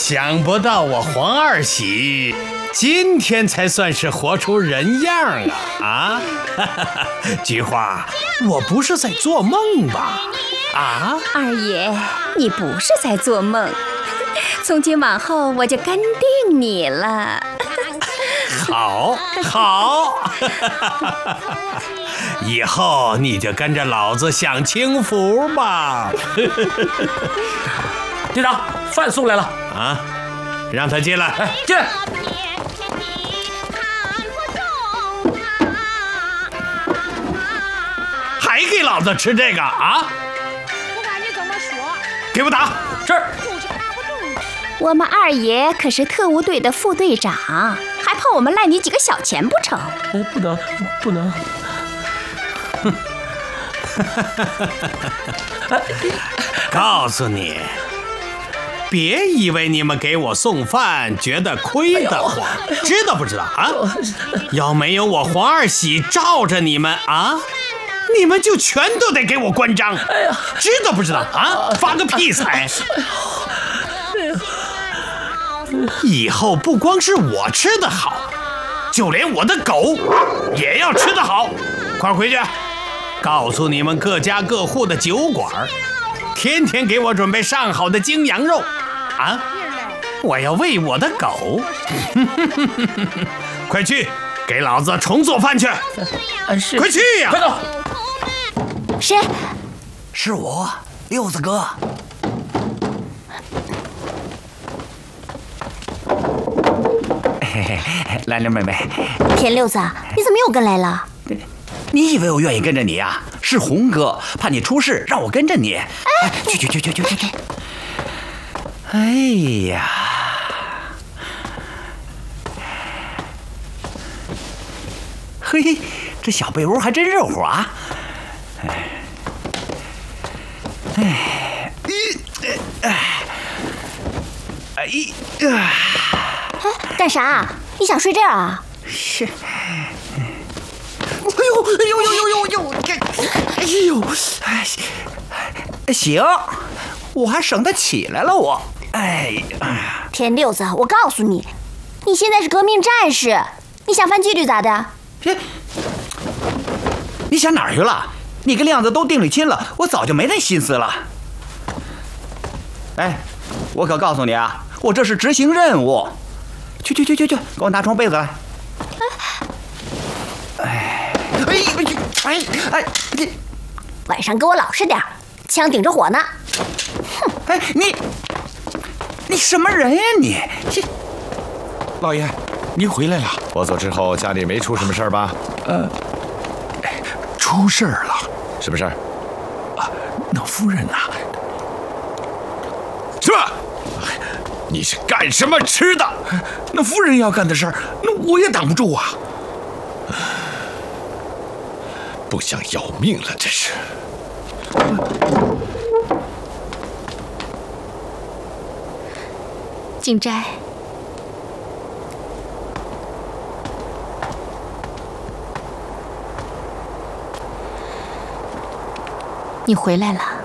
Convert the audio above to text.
想不到我黄二喜今天才算是活出人样啊！菊花，我不是在做梦吧？啊， 二爷，你不是在做梦，从今往后我就跟定你了。 好，以后你就跟着老子享清福吧。 队长，饭送来了啊，让他进来。 哎，进来。 还给老子吃这个啊？ 不管你怎么说， 给我打！ 是。 就是打不动你。 我们二爷可是特务队的副队长，还怕我们赖你几个小钱不成？ 不能。 告诉你，别以为你们给我送饭觉得亏得慌，知道不知道啊？要没有我黄二喜罩着你们啊，你们就全都得给我关张，知道不知道啊？发个屁财！以后不光是我吃得好，就连我的狗也要吃得好。快回去，告诉你们各家各户的酒馆，天天给我准备上好的精羊肉啊！我要喂我的狗。快去给老子重做饭去！ 是。 快去呀！ 快走！ 谁？ 是我，六子哥。兰陵妹妹， 田六子，你怎么又跟来了？ 你以为我愿意跟着你啊？是红哥怕你出事，让我跟着你。哎，去！哎呀，嘿，这小被窝还真热乎啊！ 干啥？你想睡这儿啊？ 是。行，我还省得起来了我。 田六子，我告诉你，你现在是革命战士，你想犯纪律咋的？ 你想哪儿去了？你跟亮子都定了亲了，我早就没那心思了。哎，我可告诉你啊，我这是执行任务。去，给我拿床被子来。 晚上给我老实点，枪顶着火呢。 哼！哎，你什么人呀你？ 老爷，您回来了。我走之后，家里没出什么事儿吧？ 出事儿了。 什么事儿？ 啊，那夫人呐。 什么？你是干什么吃的？ 那夫人要干的事儿，那我也挡不住啊。 不想要命了，这是。 景斋，你回来了。